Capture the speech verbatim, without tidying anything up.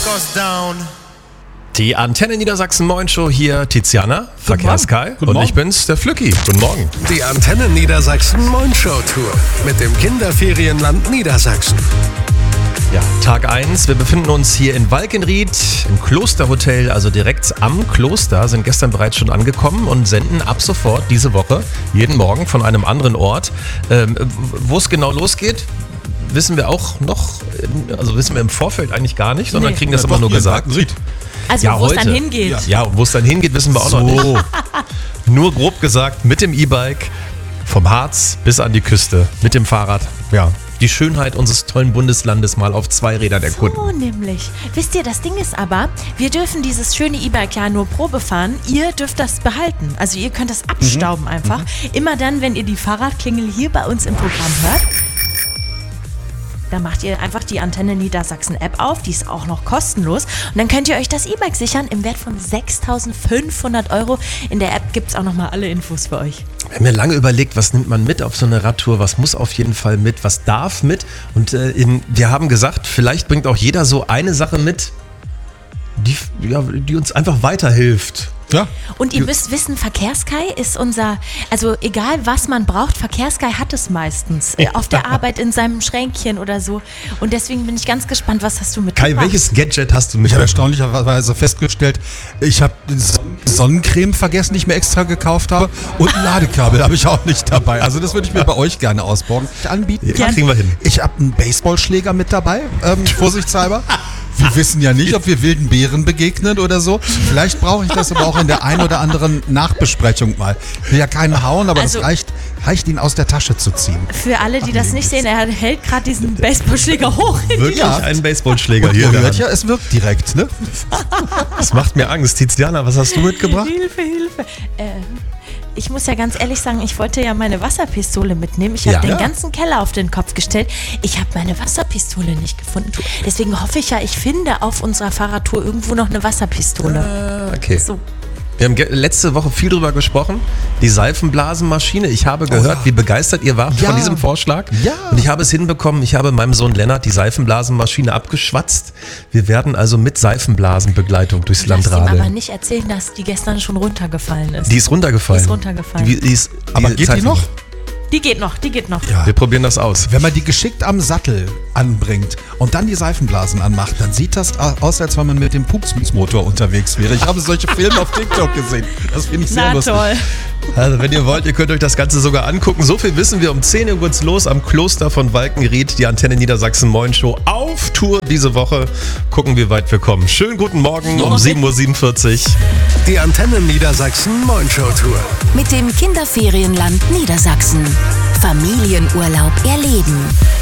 goes down. Die Antenne Niedersachsen Moin Show hier, Tiziana, Verkehrskai und Morgen. ich bin's, der Flücki. Guten Morgen. Die Antenne Niedersachsen Moin Show Tour mit dem Kinderferienland Niedersachsen. Ja, Tag eins. Wir befinden uns hier in Walkenried im Klosterhotel, also direkt am Kloster, sind gestern bereits schon angekommen und senden ab sofort diese Woche jeden Morgen von einem anderen Ort. Ähm, Wo es genau losgeht, wissen wir auch noch, also wissen wir im Vorfeld eigentlich gar nicht, sondern Nee. kriegen das Ja, immer doch, nur hier in gesagt. Walkenried. Also Ja, wo es dann heute. hingeht. Ja. Ja, wo es dann hingeht, wissen wir auch noch nicht. Nur grob gesagt, mit dem E-Bike vom Harz bis an die Küste, mit dem Fahrrad. Ja, die Schönheit unseres tollen Bundeslandes mal auf zwei Rädern erkunden. So nämlich. Wisst ihr, das Ding ist aber, wir dürfen dieses schöne E-Bike ja nur Probe fahren. Ihr dürft das behalten. Also ihr könnt das abstauben einfach. Immer dann, wenn ihr die Fahrradklingel hier bei uns im Programm hört. Da macht ihr einfach die Antenne Niedersachsen App auf, die ist auch noch kostenlos. Und dann könnt ihr euch das E-Bike sichern im Wert von sechstausendfünfhundert Euro. In der App gibt es auch nochmal alle Infos für euch. Wir haben mir lange überlegt, was nimmt man mit auf so eine Radtour, was muss auf jeden Fall mit, was darf mit. Und äh, in, wir haben gesagt, vielleicht bringt auch jeder so eine Sache mit, die, ja, die uns einfach weiterhilft. Ja. Und ihr müsst wissen, Verkehrskai ist unser, also egal was man braucht, Verkehrskai hat es meistens. Äh, auf der Arbeit, in seinem Schränkchen oder so. Und deswegen bin ich ganz gespannt, was hast du mitgebracht? Kai, welches Gadget hast du Ich habe mit? erstaunlicherweise festgestellt, ich habe Sonnencreme vergessen, die ich mir extra gekauft habe. Und ein Ladekabel habe ich auch nicht dabei. Also das würde ich mir bei euch gerne ausborgen. Anbieten. Ja, kriegen wir hin. Ich habe einen Baseballschläger mit dabei, ähm, vorsichtshalber. Wir wissen ja nicht, ob wir wilden Bären begegnen oder so. Vielleicht brauche ich das aber auch in der ein oder anderen Nachbesprechung mal. Ich will ja keinen hauen, aber Also- es reicht, reicht, ihn aus der Tasche zu ziehen. Für alle, die das nicht sehen, er hält gerade diesen Baseballschläger hoch. in die Wirklich Ja. einen Baseballschläger Und hier. ihr in der hört Hand. ja, es wirkt direkt, ne? Das macht mir Angst. Tiziana, was hast du mitgebracht? Hilfe, Hilfe. Äh, ich muss ja ganz ehrlich sagen, ich wollte ja meine Wasserpistole mitnehmen. Ich habe Ja. den Ja. ganzen Keller auf den Kopf gestellt. Ich habe meine Wasserpistole nicht gefunden. Deswegen hoffe ich ja, ich finde auf unserer Fahrradtour irgendwo noch eine Wasserpistole. Ah, okay. So. Wir haben ge- letzte Woche viel drüber gesprochen. Die Seifenblasenmaschine. Ich habe gehört, ja. wie begeistert ihr wart Ja. von diesem Vorschlag. Ja. Und ich habe es hinbekommen. Ich habe meinem Sohn Lennart die Seifenblasenmaschine abgeschwatzt. Wir werden also mit Seifenblasenbegleitung durchs Lass Land ihm aber radeln. nicht erzählen, dass die gestern schon runtergefallen ist. Die ist runtergefallen. Die ist runtergefallen. Die, die ist, Aber geht die Seifen- noch? Die geht noch, die geht noch. Ja. Wir probieren das aus. Wenn man die geschickt am Sattel anbringt und dann die Seifenblasen anmacht, dann sieht das aus, als wenn man mit dem Pupsmotor unterwegs wäre. Ich habe solche Filme auf TikTok gesehen. Das finde ich sehr Na lustig. toll. Also wenn ihr wollt, ihr könnt euch das Ganze sogar angucken. So viel wissen wir. Um zehn Uhr geht's los am Kloster von Walkenried. Die Antenne Niedersachsen Moin Show auf Tour diese Woche. Gucken, wie weit wir kommen. Schönen guten Morgen um sieben Uhr siebenundvierzig. Die Antenne Niedersachsen Moin Show Tour. Mit dem Kinderferienland Niedersachsen. Familienurlaub erleben.